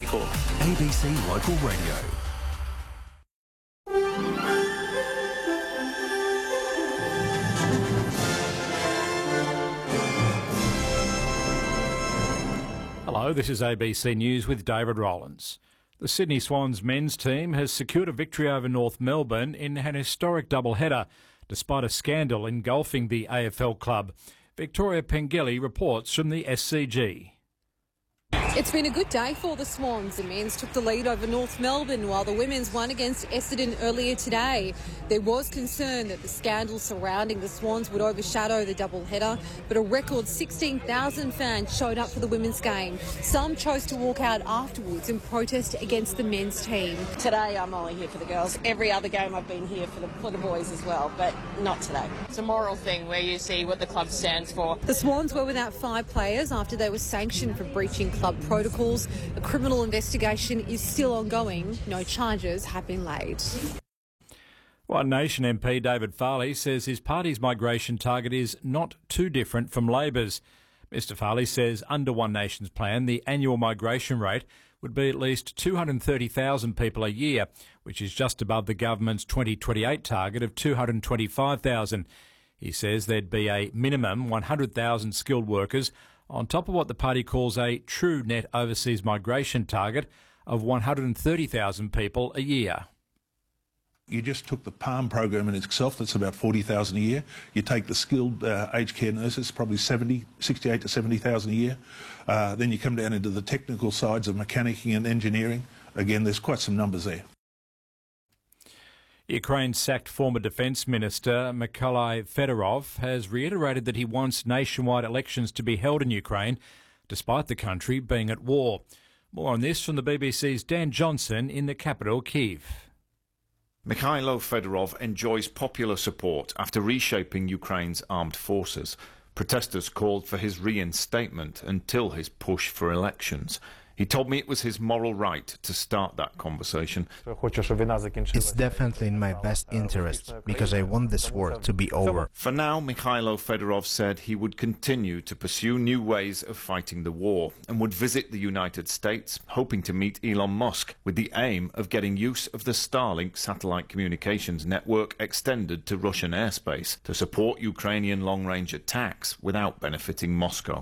for. ABC Local Radio. Hello, this is ABC News with David Rowlands. The Sydney Swans men's team has secured a victory over North Melbourne in an historic doubleheader, despite a scandal engulfing the AFL club. Victoria Pengelly reports from the SCG. It's been a good day for the Swans. The men's took the lead over North Melbourne while the women's won against Essendon earlier today. There was concern that the scandal surrounding the Swans would overshadow the doubleheader, but a record 16,000 fans showed up for the women's game. Some chose to walk out afterwards and protest against the men's team. Today I'm only here for the girls. Every other game I've been here for the boys as well, but not today. It's a moral thing where you see what the club stands for. The Swans were without 5 players after they were sanctioned for breaching club protocols. A criminal investigation is still ongoing. No charges have been laid. One Nation MP David Farley says his party's migration target is not too different from Labor's. Mr Farley says under One Nation's plan, the annual migration rate would be at least 230,000 people a year, which is just above the government's 2028 target of 225,000. He says there'd be a minimum 100,000 skilled workers on top of what the party calls a true net overseas migration target of 130,000 people a year. You just took the PALM program in itself, that's about 40,000 a year. You take the skilled aged care nurses, probably 68 to 70,000 a year. Then you come down into the technical sides of mechanicking and engineering. Again, there's quite some numbers there. Ukraine sacked former Defence Minister Mykola Fedorov has reiterated that he wants nationwide elections to be held in Ukraine, despite the country being at war. More on this from the BBC's Dan Johnson in the capital, Kyiv. Mikhailo Fedorov enjoys popular support after reshaping Ukraine's armed forces. Protesters called for his reinstatement until his push for elections. He told me it was his moral right to start that conversation. It's definitely in my best interest, because I want this war to be over. For now, Mikhailo Fedorov said he would continue to pursue new ways of fighting the war and would visit the United States, hoping to meet Elon Musk with the aim of getting use of the Starlink satellite communications network extended to Russian airspace to support Ukrainian long-range attacks without benefiting Moscow.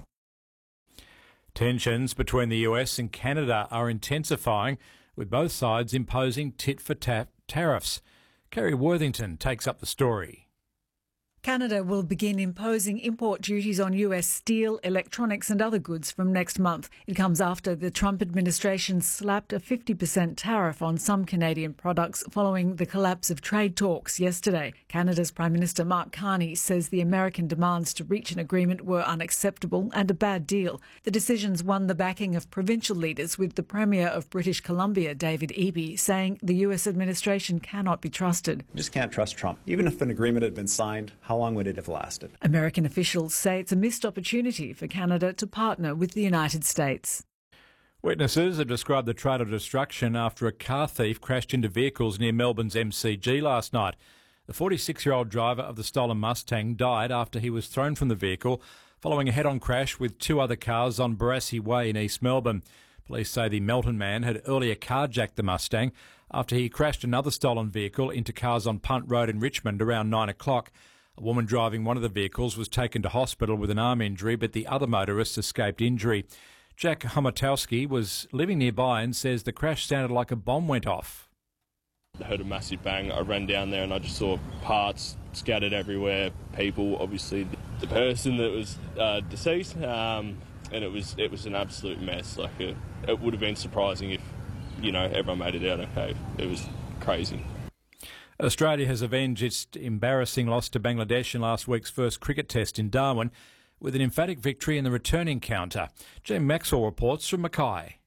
Tensions between the US and Canada are intensifying, with both sides imposing tit-for-tat tariffs. Kerry Worthington takes up the story. Canada will begin imposing import duties on US steel, electronics and other goods from next month. It comes after the Trump administration slapped a 50% tariff on some Canadian products following the collapse of trade talks yesterday. Canada's Prime Minister Mark Carney says the American demands to reach an agreement were unacceptable and a bad deal. The decisions won the backing of provincial leaders, with the Premier of British Columbia, David Eby, saying the US administration cannot be trusted. You just can't trust Trump. Even if an agreement had been signed, how long would it have lasted? American officials say it's a missed opportunity for Canada to partner with the United States. Witnesses have described the trail of destruction after a car thief crashed into vehicles near Melbourne's MCG last night. The 46-year-old driver of the stolen Mustang died after he was thrown from the vehicle following a head-on crash with 2 other cars on Barassi Way in East Melbourne. Police say the Melton man had earlier carjacked the Mustang after he crashed another stolen vehicle into cars on Punt Road in Richmond around 9 o'clock. A woman driving one of the vehicles was taken to hospital with an arm injury, but the other motorist escaped injury. Jack Homotowski was living nearby and says the crash sounded like a bomb went off. I heard a massive bang. I ran down there and I just saw parts scattered everywhere, people, obviously the person that was deceased, and it was an absolute mess. It would have been surprising if, everyone made it out okay. It was crazy. Australia has avenged its embarrassing loss to Bangladesh in last week's first cricket test in Darwin with an emphatic victory in the return encounter. Jim Maxwell reports from Mackay.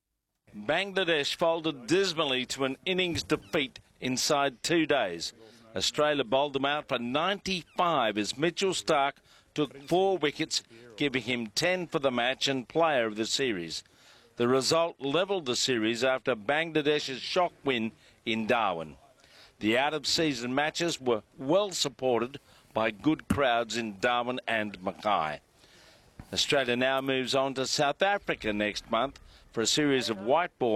Bangladesh folded dismally to an innings defeat inside 2 days. Australia bowled them out for 95 as Mitchell Starc took 4 wickets, giving him 10 for the match and player of the series. The result levelled the series after Bangladesh's shock win in Darwin. The out-of-season matches were well supported by good crowds in Darwin and Mackay. Australia now moves on to South Africa next month for a series of white ball